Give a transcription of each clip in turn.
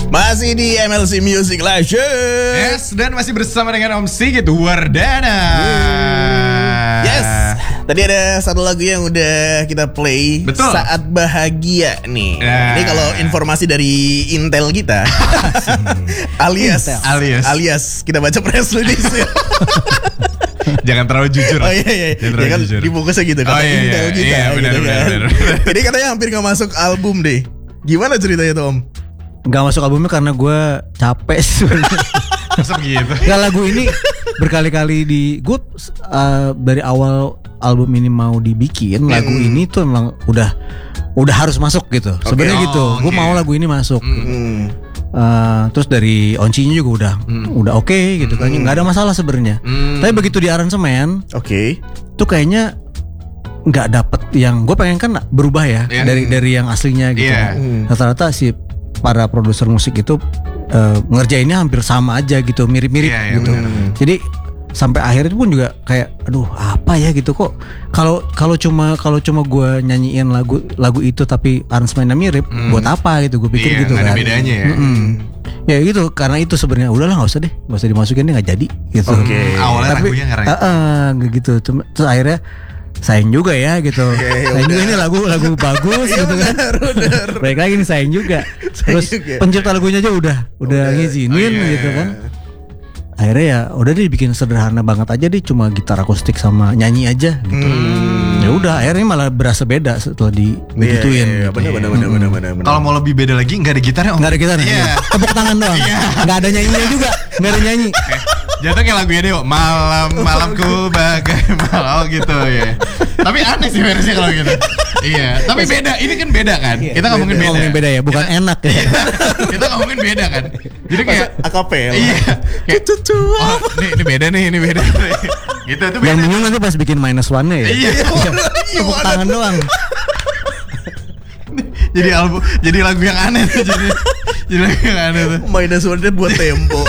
Masih di MLC Music Live Show. Yes, dan masih bersama dengan Om Sigit Wardana. Yes. Tadi ada satu lagu yang udah kita play. Betul. Saat Bahagia nih. Ini kalau informasi dari Intel kita. alias kita baca press release ya. Jangan terlalu jujur. Oh iya. Ya kan jujur. dibungkusnya gitu kan. Intel kita. Iya, benar. Jadi katanya hampir gak masuk album deh. Gimana ceritanya tuh Om? Gak masuk albumnya karena gue capek sebenarnya. Masa begitu? Gak, lagu ini berkali-kali gue dari awal album ini mau dibikin, lagu ini tuh emang udah harus masuk gitu. Sebenarnya gitu. Gue mau lagu ini masuk. Terus dari oncinya juga udah oke gitu kan. Nggak ada masalah sebenarnya. Tapi begitu di aransemen, tuh kayaknya nggak dapet yang gue pengen kan berubah ya dari yang aslinya gitu. Rata-rata si para produser musik itu ngerjainnya hampir sama aja gitu, mirip-mirip gitu. Jadi sampai akhirnya pun juga kayak aduh apa ya gitu, kok kalau cuma gue nyanyiin lagu itu tapi aransemennya mirip, buat apa gitu, gue pikir gitu kan. Ada bedanya ya. Ya gitu, karena itu sebenarnya udahlah nggak usah dimasukin deh, nggak jadi gitu. Awalnya tapi, lagunya keren. Gitu. Terus akhirnya sayang juga ya gitu. Sayang juga, ini lagu bagus gitu kan. Baik lagi nih sayang juga. Terus pencipta lagunya aja udah ngizinin gitu kan. Akhirnya ya udah deh bikin sederhana banget aja deh, cuma gitar akustik sama nyanyi aja gitu. Ya udah akhirnya malah berasa beda setelah digituin. Benar. Kalau mau lebih beda lagi nggak ada gitarnya Om. Nggak ada gitarnya. Tepuk tangan doang. Nggak ada nyanyinya juga. Nggak ada nyanyi. Jatuh kayak lagunya deh, malamku bagai malam gitu ya. Tapi aneh sih versinya kalau gitu. Iya, tapi beda. Ini kan beda kan? Kita ngomongin beda. Ngomongin beda ya, bukan enak ya. Kita ngomongin beda kan. Jadi kayak akapela. Iya. Oh, ini beda nih. Gitu itu beda. Yang bingung nanti pas bikin -1-nya ya. Iya. Tepuk tangan doang. Jadi lagu yang aneh tuh jadi lagu yang aneh tuh. -1-nya buat tempo.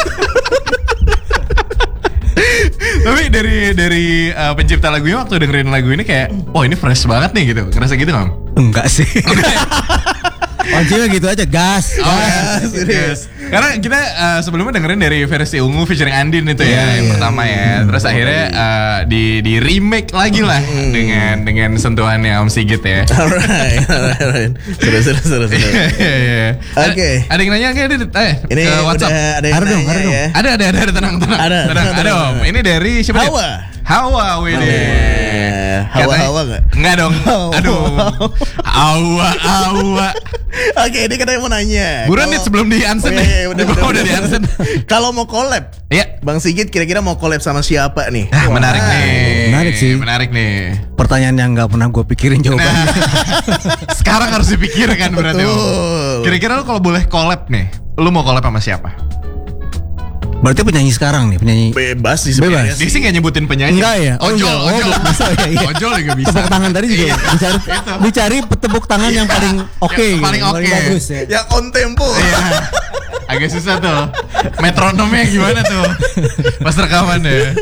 Tapi dari pencipta lagunya waktu dengerin lagu ini kayak, oh ini fresh banget nih gitu. Ngerasa gitu nggak? Enggak sih. Oncinya gitu aja, gas. Yes. Karena kita sebelumnya dengerin dari versi Ungu featuring Andin itu yang pertama ya. Terus akhirnya di remake lagi lah dengan sentuhannya Om Sigit ya. Alright. Seru. Oke. Ada yang nanya nggak? Ini ke WhatsApp. Ada yang nanya ya. Ada tenang. Ada Om. Ini dari siapa? Hawa Wede. Hawa nggak? Enggak dong. Aduh. Hawa. Oke, ini katanya mau nanya. Buruan nih sebelum di Ansen nih. Udah di Ansen. Kalau mau collab, Bang Sigit kira-kira mau collab sama siapa nih? Menarik nih. Menarik sih. Pertanyaan Pertanyaan yang nggak pernah gue pikirin jawabannya. Sekarang harus dipikirkan berarti. Kira-kira lu kalau boleh collab nih, lu mau collab sama siapa? Berarti penyanyi sekarang nih, bebas sih sebenarnya. Dia sih nggak nyebutin penyanyi. Enggak ya? Ojol. Bisa ya. Ojol juga bisa. Tepuk tangan tadi juga dicari tepuk tangan yang paling oke, paling bagus ya. Yang on tempo. Iya. Agak susah tuh. Metronomnya gimana tuh? Pas rekaman ya.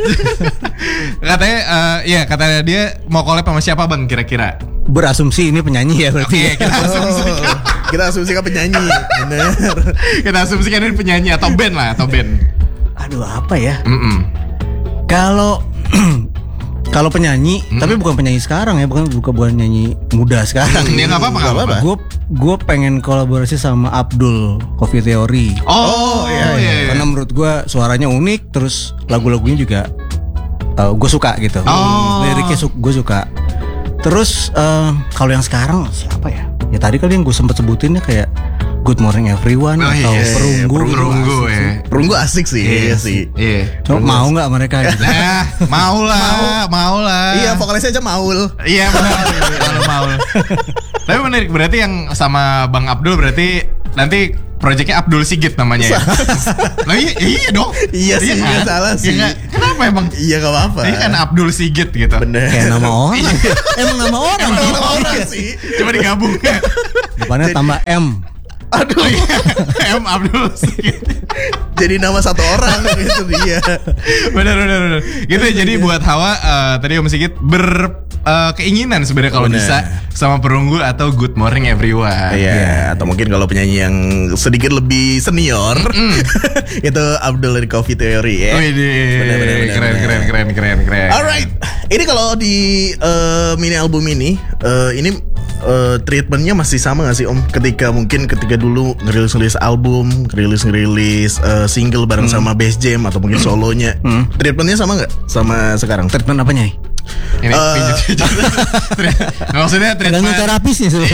Katanya dia mau collab sama siapa Bang kira-kira? Berasumsi ini penyanyi ya berarti. Kita asumsikan penyanyi. Bener. Kita asumsikan ini penyanyi atau band lah, Aduh apa ya? Kalau penyanyi, tapi bukan penyanyi sekarang ya, bukan penyanyi muda sekarang. Ya nggak apa-apa. Gue pengen kolaborasi sama Abdul Coffee Theory. Iya. Karena menurut gue suaranya unik, terus lagu-lagunya juga gue suka gitu. Liriknya gue suka. Terus kalau yang sekarang siapa ya? Ya tadi kali yang gue sempet sebutin ya kayak Good Morning Everyone atau Perunggu. Perunggu asik sih. Iya sih. Cuma mau nggak mereka gitu? Mau lah. Iya, vokalisnya aja Maul. Iya benar. Maul. Tapi menarik, berarti yang sama Bang Abdul berarti nanti proyeknya Abdul Sigit namanya ya. Nah, iya dong. Iya sih, nggak salah sih. Ya, kenapa emang? Iya nggak apa-apa. Ini kan Abdul Sigit gitu. Bener. Kayak nama orang. Emang nama orang. Sih. Coba digabung. Depannya tambah M. Aduh, M Abdul Sigit. Jadi nama satu orang itu dia. Benar. Gitu jadi buat Hawa tadi Om Sigit keinginan sebenarnya kalau Bener. bisa sama perunggu atau Good Morning Everyone. Iya, atau mungkin kalau penyanyi yang sedikit lebih senior itu Abdul dari Coffee Theory ya. Widih, keren. Alright, ini kalau di mini album ini treatmentnya masih sama gak sih Om? Ketika dulu ngerilis album, ngerilis single bareng sama Bass Jam atau mungkin solonya, treatmentnya sama gak sama sekarang? Treatment apanya? Ini maksudnya Tergantung treatment terapisnya sih.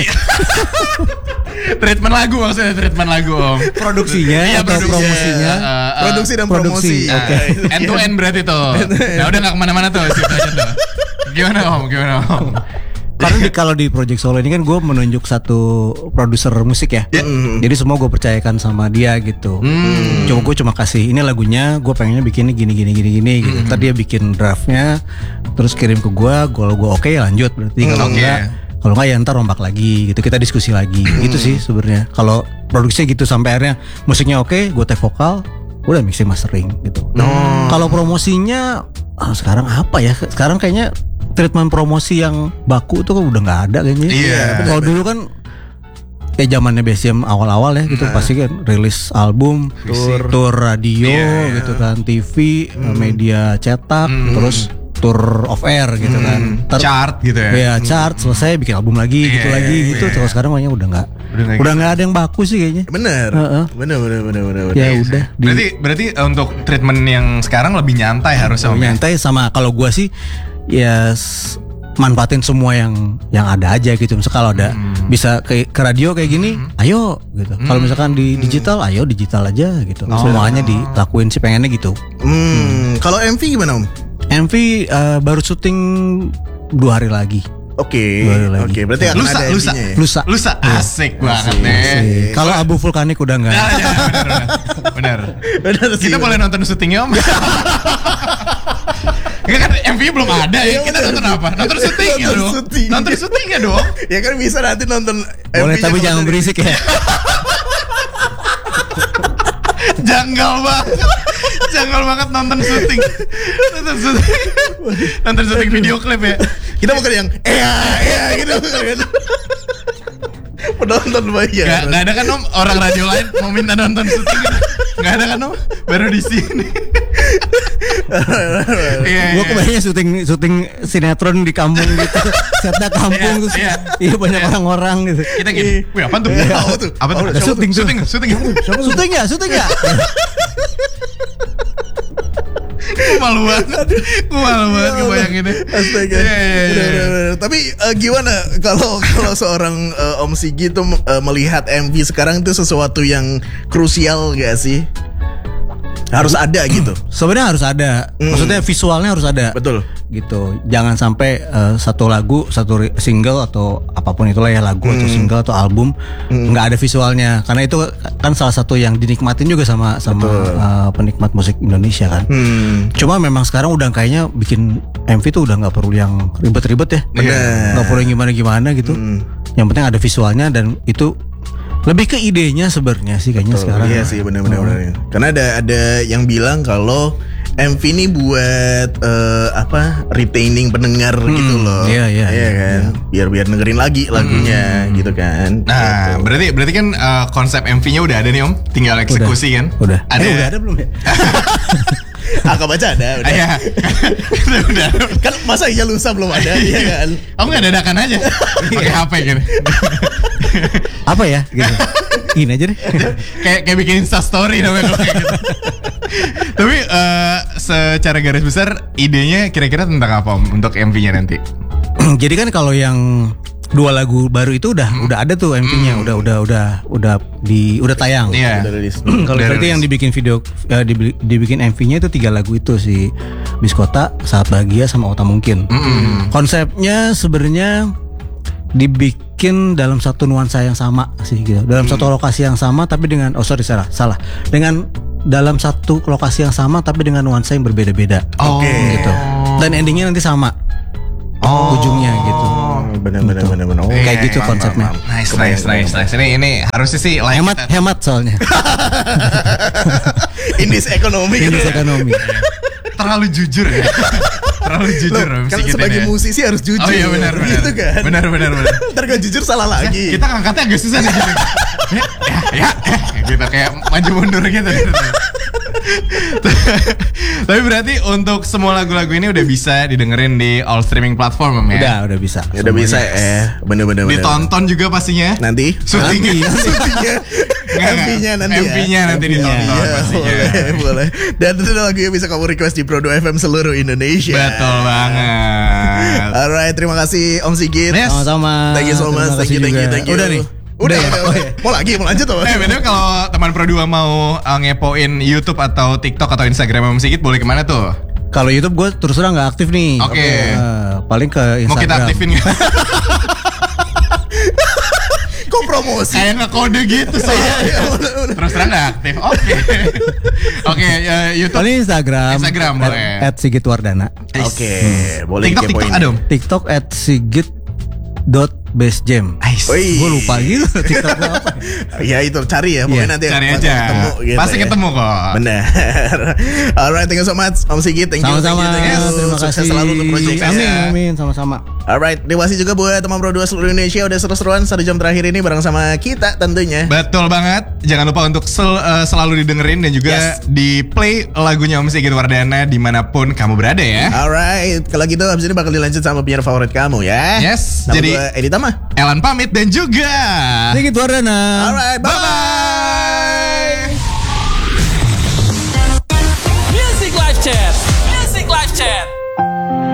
treatment lagu maksudnya treatment lagu Om. Produksinya Iya, atau promosinya? Produksi dan produksi, promosi. oke. End to end berarti tuh. Nah udah gak kemana-mana tuh ceritanya tuh. Gimana Om? Karena kalau di Project Solo ini kan gue menunjuk satu produser musik ya. Jadi semua gue percayakan sama dia gitu. Gue cuma kasih ini lagunya, gue pengennya bikinnya gini gitu. Ntar dia bikin draftnya, terus kirim ke gue oke lanjut berarti. Kalau enggak ya ntar rombak lagi gitu, kita diskusi lagi. Gitu sih sebenarnya. Kalau produksinya gitu sampai akhirnya musiknya oke, gue take vokal, udah mixing mastering gitu. Kalau promosinya sekarang apa ya? Sekarang kayaknya treatment promosi yang baku tuh udah nggak ada kayaknya. Iya. Kalau dulu kan zamannya BSM awal-awal ya gitu pasti kan rilis album, tour radio gitu kan, TV, media cetak, terus tour off air gitu kan. Chart gitu ya. Ya chart selesai bikin album lagi gitu lagi gitu. Terus sekarang kayaknya udah nggak ada yang baku sih kayaknya. Bener. Ya udah. Berarti untuk treatment yang sekarang lebih nyantai harusnya Om. Nyantai sama kalau gua sih ya manfaatin semua yang ada aja gitu. Misalnya kalau ada bisa ke radio kayak gini, ayo gitu. Kalau misalkan di digital, ayo digital aja gitu. Semuanya dilakuin sih pengennya gitu. Kalau MV gimana Om? MV baru syuting 2 hari lagi. Oke, berarti akan ada MV-nya ya? Lusa. Asik banget nih. Kalau Abu Vulkanik udah enggak. Benar. sih, Kita boleh nonton syutingnya Om. Enggak kan MV belum ada ya. Kita nonton apa? Nonton syutingnya dong. Nonton syutingnya dong. Ya kan bisa nanti nonton Boleh MV-nya tapi jangan berisik ya. Janggal banget nonton syuting. Nonton syuting video klip ya. Kita bukan yang gitu kan. Penonton bayar. Gak ada kan Om orang radio lain mau minta nonton syuting gitu. Gak ada kan Om. Baru di sini. Gue kebayangnya syuting sinetron di kampung gitu. Setnya kampung terus iya banyak orang-orang gitu. Kita gini. Wih apa tuh? Apa tuh? Syuting ya. Gue malu banget kebayanginnya. Astaga. Tapi gimana kalau seorang Om Sigi tuh melihat MV sekarang itu sesuatu yang krusial gak sih? Harus ada gitu. Sebenarnya harus ada. Maksudnya visualnya harus ada. Betul. Gitu. Jangan sampai satu lagu, satu single atau apapun itulah ya lagu atau single atau album nggak ada visualnya. Karena itu kan salah satu yang dinikmatin juga sama penikmat musik Indonesia kan. Cuma memang sekarang udah kayaknya bikin MV tuh udah nggak perlu yang ribet-ribet ya. Nggak perlu yang gimana-gimana gitu. Yang penting ada visualnya dan itu lebih ke idenya sebenarnya sih kayaknya sekarang. Iya sih benar-benar. Karena ada yang bilang kalau MV ini buat retaining pendengar gitu loh. Iya kan. Biar dengerin lagi lagunya gitu kan. Nah, berarti kan konsep MV-nya udah ada nih Om, tinggal eksekusi kan? Udah. Ada. Udah ada belum ya? Angka baca ada udah. Iya. Udah. Kan masa iya lusa belum ada ya kan. Om nggak dadakan aja pakai HP gitu. Apa ya gitu. Gini aja deh. kayak bikin Insta story namanya kalau kayak gitu. Tapi secara garis besar idenya kira-kira tentang apa Om untuk MV-nya nanti? Jadi kan kalau yang 2 lagu baru itu udah ada tuh MV-nya, udah tayang. Iya. Kalau berarti yang dibikin video dibikin MV-nya itu 3 lagu itu si Biskota, Saat Bahagia sama Ota Mungkin. Konsepnya sebenarnya dibikin dalam satu nuansa yang sama sih gitu. Dalam satu lokasi yang sama tapi dengan salah. Dengan dalam satu lokasi yang sama tapi dengan nuansa yang berbeda-beda. Oke. Gitu. Dan endingnya nanti sama. Ujungnya gitu. Benar. Kayak gitu konsepnya. Nice. Ini harusnya sih Hemat soalnya. Indis ekonomi. Terlalu terlalu jujur ya. Terlalu jujur Loh, Om kan Sigit sebagai ini. musisi harus jujur. Oh iya benar. Gitu kan. Benar. Ntar kalau jujur salah lagi. Kita ngangkatnya agak susah nih gitu. ya, gitu kayak maju mundur gitu. Tapi berarti untuk semua lagu-lagu ini udah bisa didengerin di all streaming platform Om, ya? Udah bisa. Udah bisa bener-bener. Ditonton juga pastinya. Nanti Syutingnya. MV-nya nanti ya. MV-nya nanti ditonton Iya, pastinya. boleh. Dan itu lagu yang bisa kamu request di Pro2 FM seluruh Indonesia. Betul banget. Alright, terima kasih Om Sigit. Yes. Sama-sama. Thank you so much. Terima kasih Thank juga. you. Udah nih. Udah. Mau lanjut apa? Betul kalau teman Pro2 mau ngepoin YouTube atau TikTok atau Instagram Om Sigit boleh kemana tuh? Kalau YouTube gue terus terang nggak aktif nih. Oke. Paling ke Instagram. Mau kita aktifin nggak? Kok promosi? Kayak ngekode gitu soalnya. Terus terang nggak aktif. Oke, YouTube. Paling Instagram. Instagram boleh. @sigitwardana. Oke, boleh TikTok dikepoin. ada Om? TikTok @sigit.bestjam. Wih. Gue lupa gitu TikTok gua apa. Ya itu cari ya, pokoknya nanti Cari pasti aja. ketemu gitu Pasti ya. ketemu kok. Benar. Alright, thank you so much Om Sigit. Thank you. Sama-sama. Thank you. Terima Sukses kasih. selalu untuk project Amin, sama-sama. Alright, terima kasih juga buat teman Pro2 seluruh Indonesia udah seru-seruan 1 jam terakhir ini bareng sama kita tentunya. Betul banget. Jangan lupa untuk selalu didengerin dan juga di play lagunya Om Sigit Wardana dimanapun kamu berada ya. Alright, kalau gitu abis ini bakal dilanjut sama penyiar favorit kamu ya. Yes, Nama jadi gua Edi Tama. Elan pamit dan juga Sigit Wardana. Alright, bye. bye-bye.